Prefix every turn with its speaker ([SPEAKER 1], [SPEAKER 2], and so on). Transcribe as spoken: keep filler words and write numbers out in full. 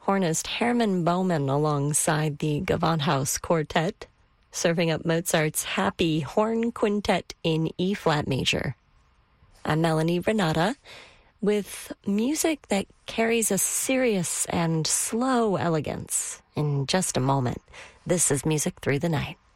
[SPEAKER 1] hornist Hermann Baumann alongside the Gewandhaus Quartet, serving up Mozart's Happy Horn Quintet in E-flat major. I'm Melanie Renata, with music that carries a serious and slow elegance. In just a moment, this is Music Through the Night.